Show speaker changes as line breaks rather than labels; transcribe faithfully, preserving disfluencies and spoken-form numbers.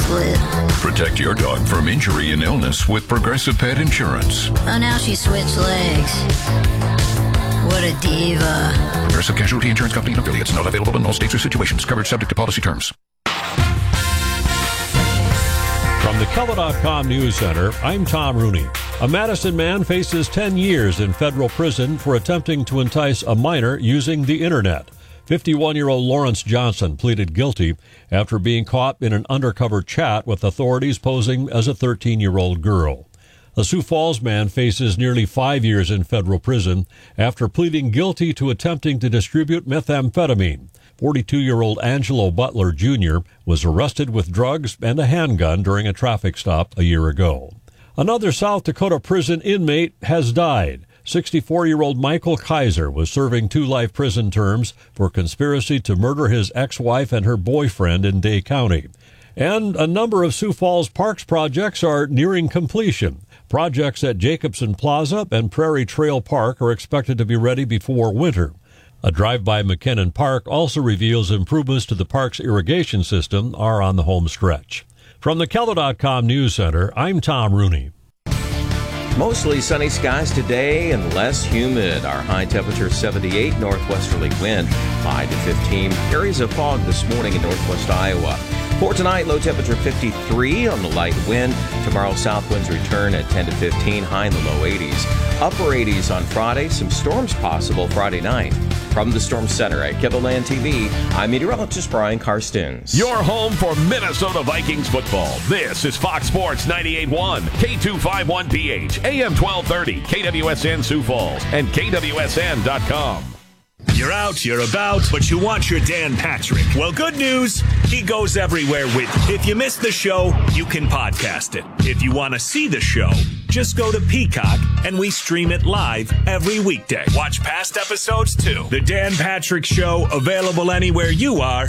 split.
Protect your dog from injury and illness with Progressive Pet Insurance.
Oh, now she switched legs. What a diva.
Progressive Casualty Insurance Company and affiliates. Not available in all states or situations. Coverage subject to policy terms.
From the Kello dot com News Center, I'm Tom Rooney. A Madison man faces ten years in federal prison for attempting to entice a minor using the internet. fifty-one-year-old Lawrence Johnson pleaded guilty after being caught in an undercover chat with authorities posing as a thirteen-year-old girl. The Sioux Falls man faces nearly five years in federal prison after pleading guilty to attempting to distribute methamphetamine. forty-two-year-old Angelo Butler Junior was arrested with drugs and a handgun during a traffic stop a year ago. Another South Dakota prison inmate has died. sixty-four-year-old Michael Kaiser was serving two life prison terms for conspiracy to murder his ex-wife and her boyfriend in Day County. And a number of Sioux Falls Parks projects are nearing completion. Projects at Jacobson Plaza and Prairie Trail Park are expected to be ready before winter. A drive by McKinnon Park also reveals improvements to the park's irrigation system are on the home stretch. From the Kello dot com News Center, I'm Tom Rooney.
Mostly sunny skies today and less humid. Our high temperature seventy-eight, northwesterly wind five to fifteen. Areas of fog this morning in northwest Iowa. For tonight, low temperature fifty-three on the light wind. Tomorrow, south winds return at ten to fifteen, high in the low eighties. Upper eighties on Friday, some storms possible Friday night. From the Storm Center at KEVOLAND T V, I'm meteorologist Brian Karstens.
Your home for Minnesota Vikings football. This is Fox Sports ninety-eight point one, K two fifty-one P H, A M twelve thirty, K W S N Sioux Falls, and K W S N dot com.
You're out, you're about, but you want your Dan Patrick. Well, good news, he goes everywhere with you. If you missed the show, you can podcast it. If you want to see the show, just go to Peacock, and we stream it live every weekday. Watch past episodes, too. The Dan Patrick Show, available anywhere you are.